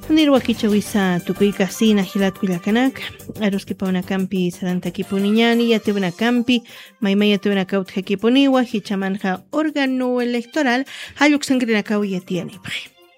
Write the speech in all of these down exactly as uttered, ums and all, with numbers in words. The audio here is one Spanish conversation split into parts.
Nirwakichawisa tukuyqa sina hilatkullakanaka aruskipawana kampi sarantaki yatibana kampi maymay yatibana kawtqakipuniwa hichamanja órgano electoral halluksankirinakaw yatiyanipaq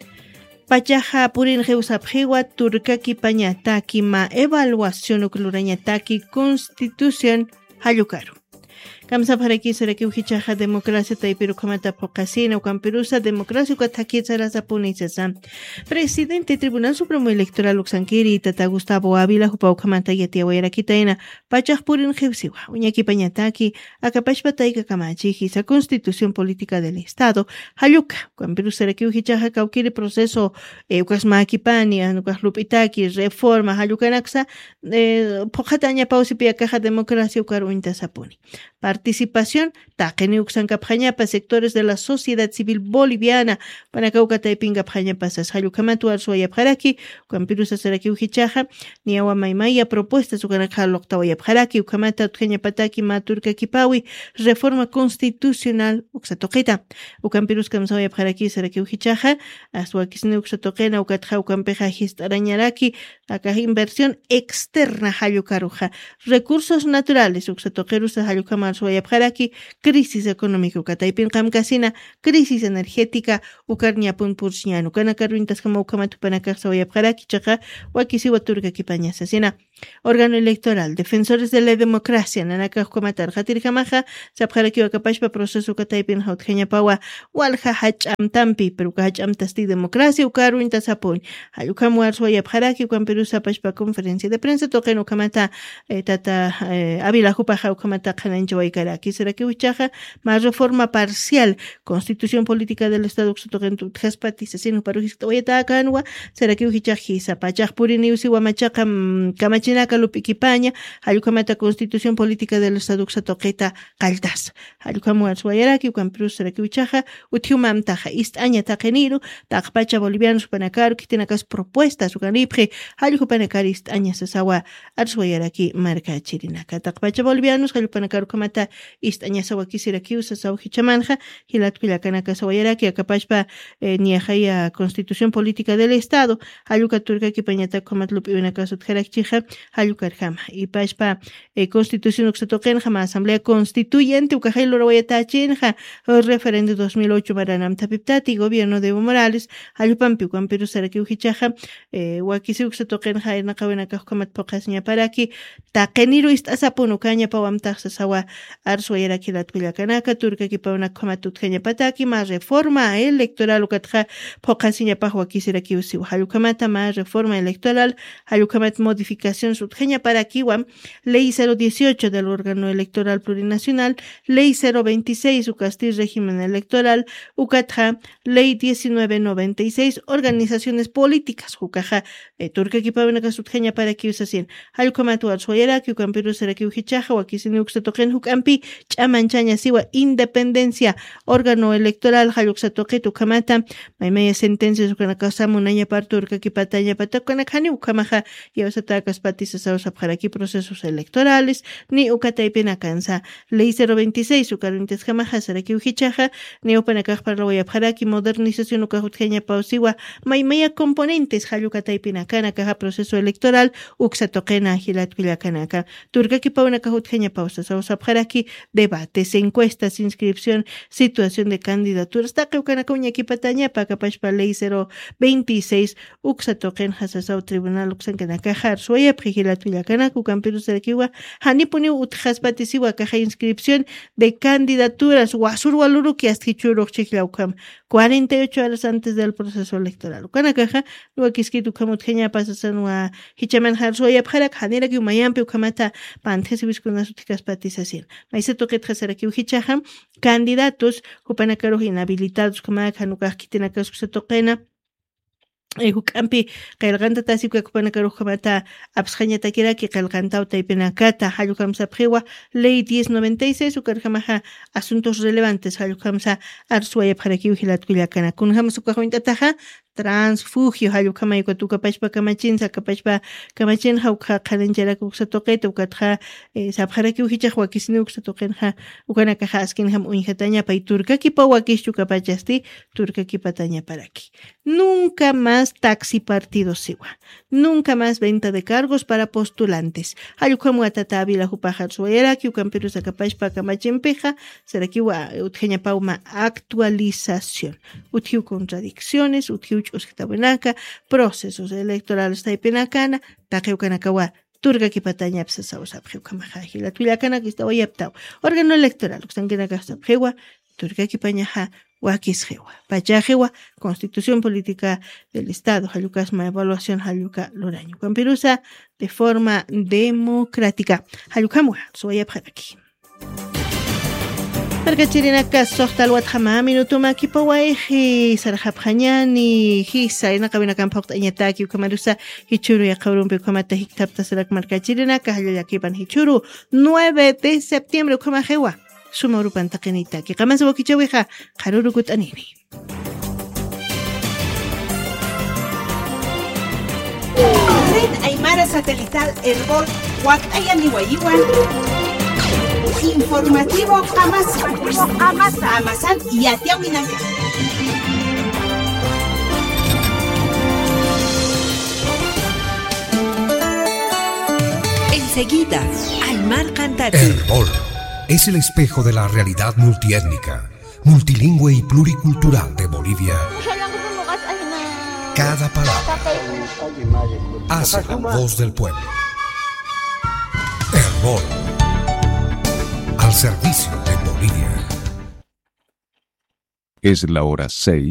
pachaja purin usapjiwa turkaki pañataki ma evaluación uklurañataki constitución hallukaru Kamsa paraki saraki uhichaja democracia taipiru kamata pokasina ukampirusa democracia ukataki sarasa punisasa Presidente Tribunal Supremo Electoral Uxankiri tata Gustavo Ávila hupa ukamata yatiawayra kitaina pachaj purin jewsiwa uñaki pañataki akapashpa taika kamachi sa Constitución Política del Estado halluka ukampirusa saraki uhichaja kaukiri proceso eh, ukasmaki pania ukaslupitaki reforma hallukanaksa eh, pokataña pausipia caja democracia ukaruinta sapuni Participación, taqeni uxankapjañapa sectores de la sociedad civil boliviana, panakawkataypinga pjañapasas hallukamatu arsuayapjaraki, ukampirusa saraki uhichaja, niawa maymaya propuestas ukanakja loqtawayapjaraki, ukamata utjañapataki maturkakipawi, reforma constitucional uxatoqita, ukampirus kamsawayapjaraki saraki uhichaja, aswakisni uxatoqena ukatja ukampeja histarañaraki, akaj inversión externa hallukaruja, recursos naturales uxatoqerusa hallukamar suayapjaraki, crisis económica ukataypin qamkasina, crisis energética ukarñapun pursiñanu, kanakaruintas kama ukamatupanakaq sawayapjaraki chaqa wakisiwa turkakipañasasina. Órgano electoral, defensores de la democracia, nanakaq kumatar qatirjamaja, sapjaraki wakapashpa proceso ukataypin hautjañapawa, walja hach'amtampi, pero hach'amtasti democracia ukaruintas apun, hallukamuar suayapjaraki, ukampirusa pashpa conferencia de prensa, toqen ukamata eh, tata eh, Ávila hupaja ukamata qananchawaykaraki, saraki uchaja, más reforma parcial, Constitución Política del Estado uxutoqen tjaspatisasin parujistawayatakanwa, saraki uhichajisa, pachaj purini usiwa machaqa kamachinaka lupikipaña, hallukamata Constitución Política del Estado uxatoqita qaltas, hallukamuar suayaraki, ukampirus saraki uchaja, utiumamtaja, istaña taqeniru, taqpacha bolivianos panakaru, kitinakas propuestas, ukanipje, hallukupanakar istaña sasawa, arsuayaraki marca chirinaka, taqpacha bolivianos, hallupanakaru kamata istaña sawa kisiraki sasawa hichamanja, hilatkullakanaka sawayaraki, akapashpa eh, niajaya Constitución Política del Estado, hallukaturka kipañata kamatlupi unakasut jarakchija, hallukarjama, y pashpa eh, Constitución uxatoqenja, ma Asamblea Constituyente, ukajaylo rawayatachinja, referendo dos mil ocho maranam tapiptati, gobierno de Evo Morales, hallupampi ukampiru saraki uhichaja, eh, wakisi uxatoqenja, enakawenakaj kamat pokasña paraki, taqeniru istasapun ukaña pawamtaxa sawa arsuayaraki latkullakanaka, turkaki pawnak kamat utjaña pataki, ma reforma electoral ukatja pokasña paj wakisiraki usiwa, hallukamata ma reforma electoral, hallukamat modificación sutjaña parakiwam, ley cero dieciocho del órgano electoral plurinacional, ley cero veintiséis ukastir régimen electoral, ukatja, ley diecinueve noventa y seis, organizaciones políticas, hukaja, eh, turkaki pawnak sutjaña paraki usasin, hallukamatu arsuayaraki, ukampiru saraki uhichaja, wakisini uxatoqen hukampi, chamanchaña siwa independencia, órgano electoral, halluksatoqet ukamata, maymaya sentencias ukanakasamunaña par turkaki pataña patakanakani, ukamaja, yawsatakas patisasa usapjaraki procesos electorales, ni ukataypina kansa, ley cero veintiséis, ukaruntes jamaja, saraki uhichaja, ni upanakaj parlawayapjaraki, modernización ukahutjaña pausiwa, maymaya componentes, hallukataypina kanakaja, proceso electoral, uksatoqena hilatkullakanaka, turkaki paunakahutjaña pausa, usapjaraki, debates, encuestas, inscripción, situación de candidaturas, taqeukanaka uñaki pataña, pakapashpa ley cero veintiséis, uksatoqen hasasau tribunal uxankanakaja, arsuaya, hilatkullakanaka, ukampiru sarakiwa, hanipuni utjaspatisiwa, caja inscripción de candidaturas, wasur waluruki astichuruk chiklaukam, cuarenta y ocho horas antes del proceso electoral. Ukanakaja, nuakiskitu kamutjeña pasasanua, hichaman harsuaya, parak, haniraki umayampi ukamata, pantesibiskunasutikas patisasin. Maise toquet hasaraki uhichajam, candidatos, upanakaru inhabilitados, kamaka, nukajkitinakas usatoqena, hukampi qillqanta tasipka kupanakaruq kamata apsqañatakiraki qillqantaw taypinakata hallqamsa pqiwa ley diez noventa y seis ukarjamaja asuntos relevantes hallqamsa arsuayapjaraki uhilatkullakana kunjama sukaqwintataja transfugio hayukama yuka pachpa kamachinsa kapachpa kamachinja uka qalincharaku uksa toqeta ukatja sapjaraki uhichaj wakisni uksa toqenja ukanakaja askinjam uñjataña pay turkakipa wakischu kapachasti turkakipa tañaparaki. Nunca más taxi partido siwa. Nunca más venta de cargos para postulantes. Hayukamu atata avila hupajar suayaraki ukampiru sakapachpa kamachinpeja sarakiwa utjeña pauma actualización. Uthiu contradicciones, uthiu ch'uskitabuenaka, procesos electorales taipenakana, taqeukanakawa turkakipa tañapsa sawsapjeukamajaj. La tuilakana que estaba yaptao. Órgano electoral, uxtankinaka sapjewa, turkakipa ñaja wakisjewa. Pachajewa, Constitución Política del Estado, Hayukasma Evaluación Hayuka Loraño. Campirusa de forma democrática. Hayukamua, suayapjaraki. Margachirinakas sohtal watjama minutuma kipawaiji sarjapjañani hisa ina kabina kampauta iñataki ukamarusa hichuru ya kaurumpi ukamata hiktapta sarak margachirinakas hallayakipan hichuru nueve de septiembre ukamajewa suma urupan taqinita ki qamas wakichawiqa qarurukut anini. Red Aymara Satelital Herbol Huacayani Guayiguan Informativo Amazán Amazán y Atiahuinaca. Enseguida, Aymar Cantati. Herbol es el espejo de la realidad multiétnica, multilingüe y pluricultural de Bolivia. Cada palabra hace la voz del pueblo. Herbol, al servicio de Bolivia. Es la hora seis.